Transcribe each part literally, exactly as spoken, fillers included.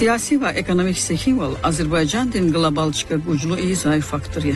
Siyasi ve ekonomik sekin ol Azerbaycan'ın global çıkı güclü iyi zayıf faktörü.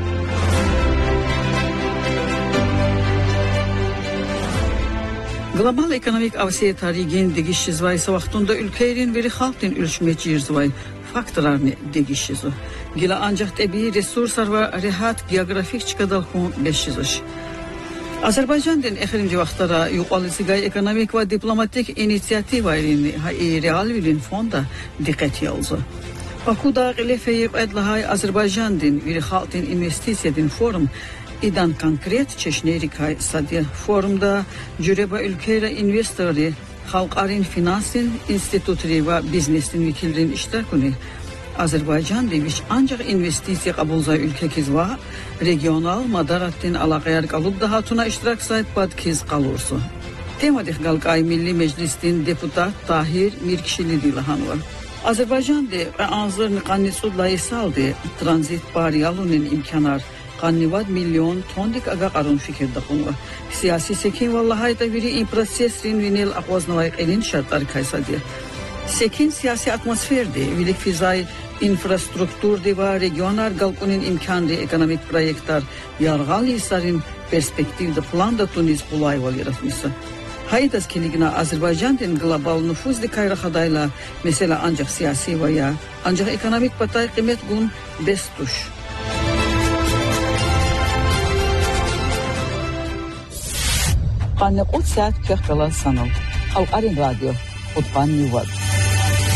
Global ekonomik avsiye tarihin degişiz ve ise vaxtında ülkelerin veri halkın ölçmeciyiz ve faktörlerini degişiz. Gila ancak tabi resurslar ve rehat geografik çıkadalhun beşiziz. Azerbaycan'ın exirimci vaxtlara yuqalısı ekonomik ve diplomatik inisiyativlerini real bilin fonda dikkat yalzı. Baku'da gilefeyip edlahay Azerbaycan'ın veri halkın investisyadın forum İdan konkret çeşnerikay sadı forumda cüreba ülkeyle investori, halkarin finansın, institutları ve biznesin vekillerin iştirakını Azerbaycan demiş ancak investisiya kabulzay ülkekiz va regional madarattin alaqayar kalıp da hatuna iştirak sahip badkiz kalursu. Temadik Galkay Milli Meclis'tin deputat Tahir Mirkişili dilahan var. Azerbaycan'da anzırını kannitsudla esaldı transit bariyalının imkanar Kannivad milyon tondik aga qarun fikirde konu. Siyasi sekin vallahi da biri in prosesrin vinil aqvaznavayq elin şartları kaysadı. Sekin siyasi atmosferdi, vilik fizay infrastrukturdi ve regional galkunin imkandı ekonomik proyektler yargal isarin perspektivde planda Tunis bulay val yaratmışsa. Haydas keligine Azerbaycan'ın global nüfuzli kayrakadayla mesela ancak siyasi veya ancak ekonomik batay kıymet gun bestuş. Qanne qut saat kaqala sanal. Al arin radio. Qutban Nivad.